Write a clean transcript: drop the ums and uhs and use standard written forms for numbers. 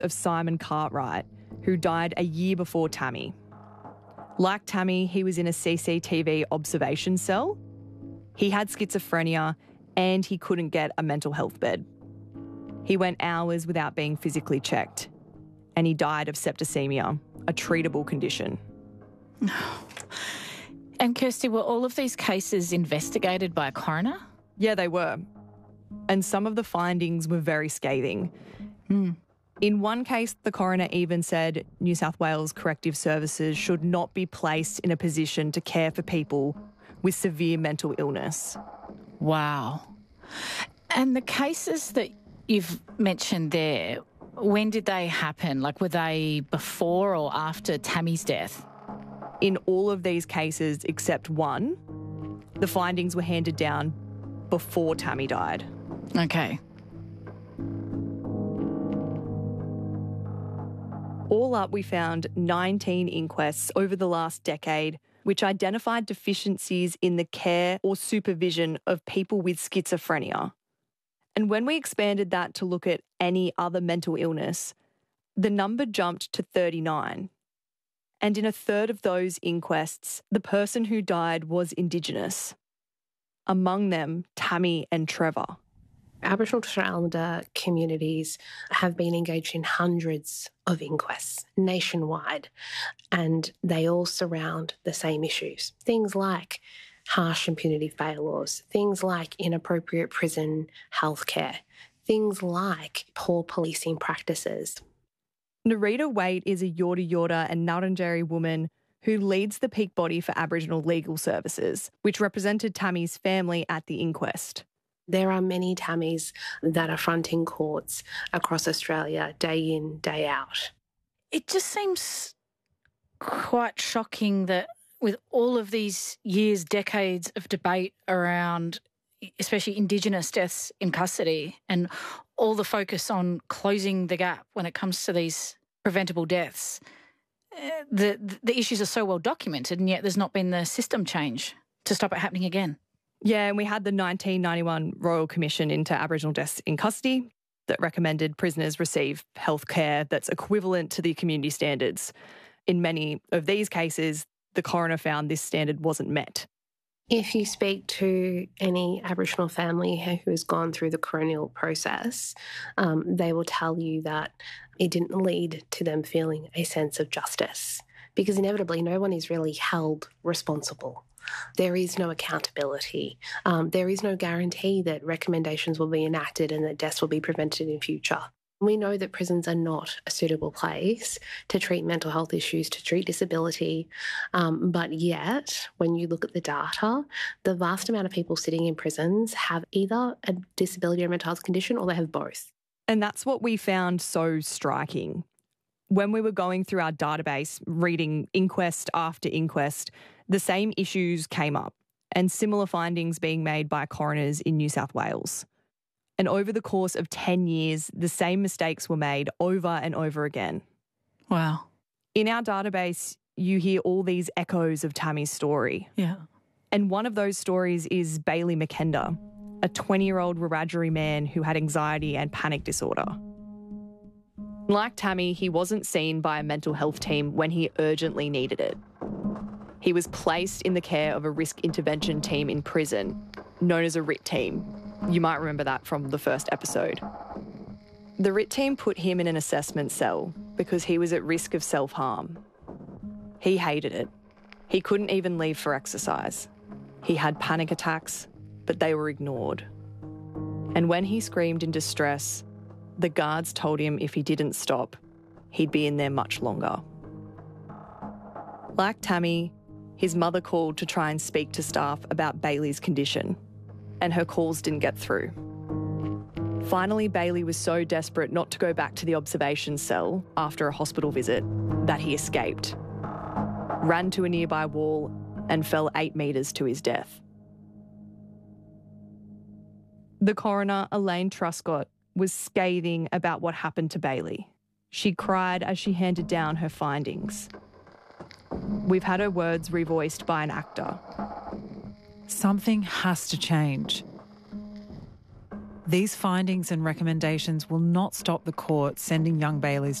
of Simon Cartwright, who died a year before Tammy. Like Tammy, he was in a CCTV observation cell. He had schizophrenia and he couldn't get a mental health bed. He went hours without being physically checked, and he died of septicemia, a treatable condition. And Kirsty, were all of these cases investigated by a coroner? Yeah, they were. And some of the findings were very scathing. In one case, the coroner even said New South Wales Corrective Services should not be placed in a position to care for people with severe mental illness. Wow. And the cases that you've mentioned there, when did they happen? Like, were they before or after Tammy's death? In all of these cases except one, the findings were handed down before Tammy died. Okay. All up, we found 19 inquests over the last decade which identified deficiencies in the care or supervision of people with schizophrenia. And when we expanded that to look at any other mental illness, the number jumped to 39. And in a third of those inquests, the person who died was Indigenous. Among them, Tammy and Trevor. Aboriginal and Torres Strait Islander communities have been engaged in hundreds of inquests nationwide, and they all surround the same issues. Things like harsh and punitive bail laws, things like inappropriate prison healthcare, things like poor policing practices. Nerita Waite is a Yorta Yorta and Ngarrindjeri woman who leads the peak body for Aboriginal Legal Services, which represented Tammy's family at the inquest. There are many Tammys that are fronting courts across Australia day in, day out. It just seems quite shocking that with all of these years, decades of debate around especially Indigenous deaths in custody and all the focus on closing the gap when it comes to these preventable deaths, the issues are so well documented, and yet there's not been the system change to stop it happening again. Yeah, and we had the 1991 Royal Commission into Aboriginal Deaths in Custody that recommended prisoners receive health care that's equivalent to the community standards. In many of these cases, the coroner found this standard wasn't met. If you speak to any Aboriginal family who has gone through the coronial process, they will tell you that it didn't lead to them feeling a sense of justice, because inevitably no one is really held responsible. There is no accountability. There is no guarantee that recommendations will be enacted and that deaths will be prevented in future. We know that prisons are not a suitable place to treat mental health issues, to treat disability, but yet, when you look at the data, the vast amount of people sitting in prisons have either a disability or a mental health condition, or they have both. And that's what we found so striking. When we were going through our database, reading inquest after inquest, the same issues came up and similar findings being made by coroners in New South Wales. And over the course of 10 years, the same mistakes were made over and over again. Wow. In our database, you hear all these echoes of Tammy's story. Yeah. And one of those stories is Bailey McKenda, a 20-year-old Wiradjuri man who had anxiety and panic disorder. Like Tammy, he wasn't seen by a mental health team when he urgently needed it. He was placed in the care of a risk intervention team in prison, known as a RIT team. You might remember that from the first episode. The RIT team put him in an assessment cell because he was at risk of self-harm. He hated it. He couldn't even leave for exercise. He had panic attacks, but they were ignored. And when he screamed in distress, the guards told him if he didn't stop, he'd be in there much longer. Like Tammy, his mother called to try and speak to staff about Bailey's condition, and her calls didn't get through. Finally, Bailey was so desperate not to go back to the observation cell after a hospital visit that he escaped, ran to a nearby wall and fell 8 metres to his death. The coroner, Elaine Truscott, was scathing about what happened to Bailey. She cried as she handed down her findings. We've had her words revoiced by an actor. Something has to change. These findings and recommendations will not stop the court sending young Baileys